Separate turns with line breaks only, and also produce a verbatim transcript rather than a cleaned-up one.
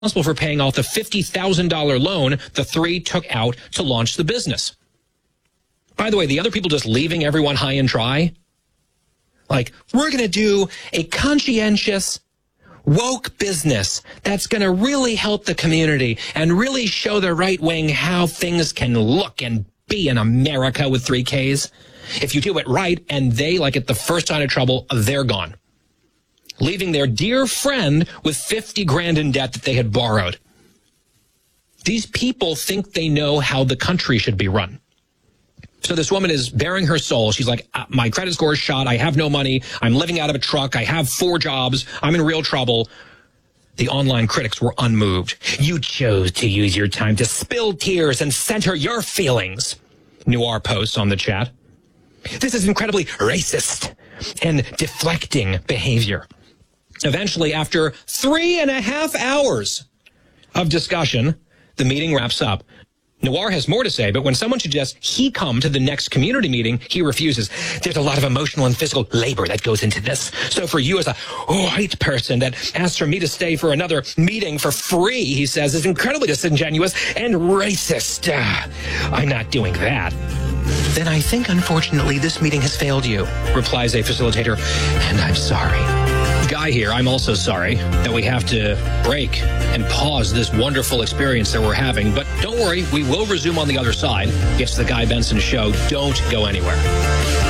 responsible for paying off the fifty thousand dollars loan the three took out to launch the business. By the way, the other people just leaving everyone high and dry. Like, we're going to do a conscientious, woke business that's going to really help the community and really show the right wing how things can look and be in America with three Ks. If you do it right and they, like at the first sign of trouble, they're gone, leaving their dear friend with fifty grand in debt that they had borrowed. These people think they know how the country should be run. So this woman is bearing her soul. She's like, my credit score is shot. I have no money. I'm living out of a truck. I have four jobs. I'm in real trouble. The online critics were unmoved. You chose to use your time to spill tears and center your feelings. Noir posts on the chat. This is incredibly racist and deflecting behavior. Eventually, after three and a half hours of discussion, the meeting wraps up. Noir has more to say, but when someone suggests he come to the next community meeting, he refuses. There's a lot of emotional and physical labor that goes into this. So for you as a white person that asks for me to stay for another meeting for free, he says, is incredibly disingenuous and racist. Uh, I'm not doing that. Then I think, unfortunately, this meeting has failed you, replies a facilitator, and I'm sorry. Guy here, I'm also sorry that we have to break and pause this wonderful experience that we're having. But don't worry, we will resume on the other side. It's the Guy Benson Show. Don't go anywhere.